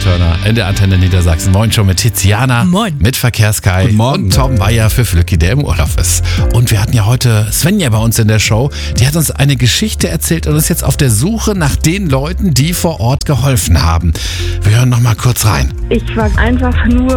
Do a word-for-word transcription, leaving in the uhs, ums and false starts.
Turner in der Antenne Niedersachsen. Moin schon mit Tiziana, Moin. mit Verkehrskai Guten Morgen. und Tom Bayer für Flücki, der im Urlaub ist. Und wir hatten ja heute Svenja bei uns in der Show. Die hat uns eine Geschichte erzählt und ist jetzt auf der Suche nach den Leuten, die vor Ort geholfen haben. Wir hören noch mal kurz rein. Ich war einfach nur